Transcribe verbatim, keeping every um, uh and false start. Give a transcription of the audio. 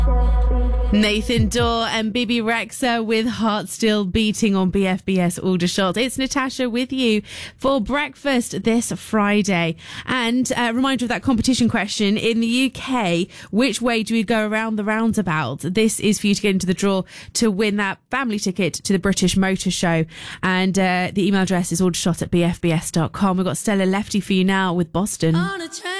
Nathan Dawe and Bibi Rexha with Heart Still Beating on B F B S Aldershot. It's Natasha with you for breakfast this Friday. And a reminder of that competition question. In the U K, which way do we go around the roundabout? This is for you to get into the draw to win that family ticket to the British Motor Show. And uh, the email address is aldershot at b f b s dot com. We've got Stella Lefty for you now with Boston.